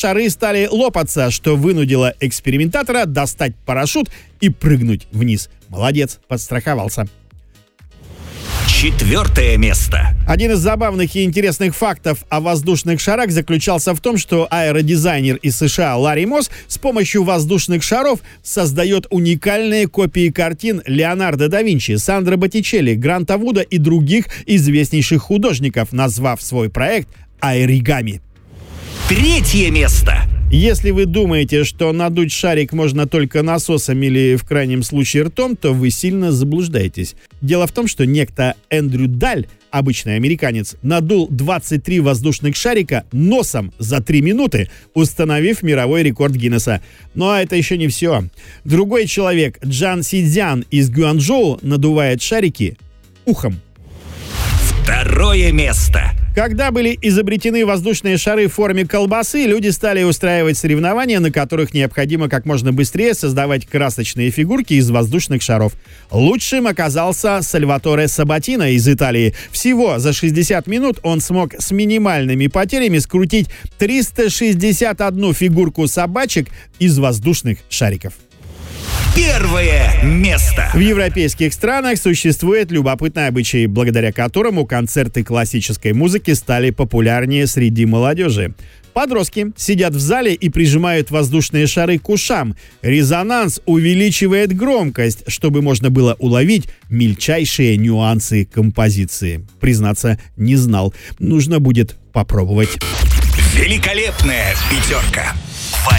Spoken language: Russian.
Шары стали лопаться, что вынудило экспериментатора достать парашют и прыгнуть вниз. Молодец, подстраховался. 4 место. Один из забавных и интересных фактов о воздушных шарах заключался в том, что аэродизайнер из США Ларри Мосс с помощью воздушных шаров создает уникальные копии картин Леонардо да Винчи, Сандро Боттичелли, Гранта Вуда и других известнейших художников, назвав свой проект «Аэригами». 3 место. Если вы думаете, что надуть шарик можно только насосом или, в крайнем случае, ртом, то вы сильно заблуждаетесь. Дело в том, что некто Эндрю Даль, обычный американец, надул 23 воздушных шарика носом за 3 минуты, установив мировой рекорд Гиннесса. Но это еще не все. Другой человек, Джан Сидзян из Гуанчжоу, надувает шарики ухом. 2 место. Когда были изобретены воздушные шары в форме колбасы, люди стали устраивать соревнования, на которых необходимо как можно быстрее создавать красочные фигурки из воздушных шаров. Лучшим оказался Сальваторе Сабатино из Италии. Всего за 60 минут он смог с минимальными потерями скрутить 361 фигурку собачек из воздушных шариков. 1 место. В европейских странах существует любопытный обычай, благодаря которому концерты классической музыки стали популярнее среди молодежи. Подростки сидят в зале и прижимают воздушные шары к ушам. Резонанс увеличивает громкость, чтобы можно было уловить мельчайшие нюансы композиции. Признаться, не знал. Нужно будет попробовать. Великолепная 5.